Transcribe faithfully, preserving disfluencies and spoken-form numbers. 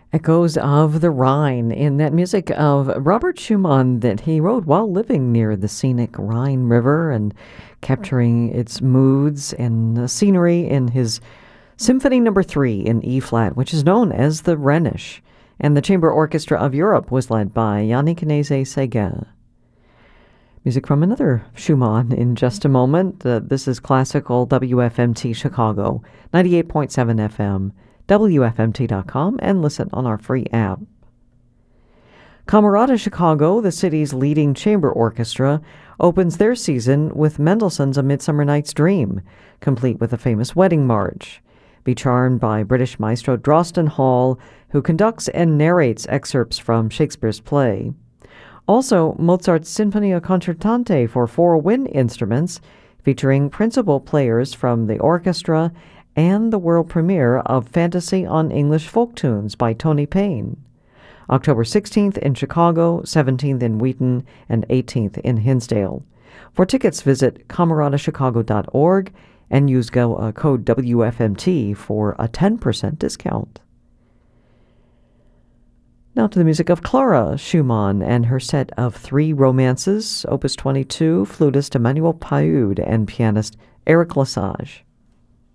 Echoes of the Rhine in that music of Robert Schumann that he wrote while living near the scenic Rhine River and capturing its moods and scenery in his Symphony Number Three in E flat, which is known as the Rhenish. And the Chamber Orchestra of Europe was led by Yannick Nézet-Séguin. Music from another Schumann in just a moment. Uh, this is classical W F M T Chicago, ninety-eight point seven F M. W F M T dot com, and listen on our free app. Camerata Chicago, the city's leading chamber orchestra, opens their season with Mendelssohn's A Midsummer Night's Dream, complete with a famous wedding march. Be charmed by British maestro Drosten Hall, who conducts and narrates excerpts from Shakespeare's play. Also, Mozart's Sinfonia Concertante for four wind instruments, featuring principal players from the orchestra, and the world premiere of Fantasy on English Folk Tunes by Tony Payne. October sixteenth in Chicago, seventeenth in Wheaton, and eighteenth in Hinsdale. For tickets, visit camerata chicago dot org and use go, uh, code W F M T for a ten percent discount. Now to the music of Clara Schumann and her set of three romances, Opus twenty-two, flutist Emmanuel Pahud and pianist Eric Lesage.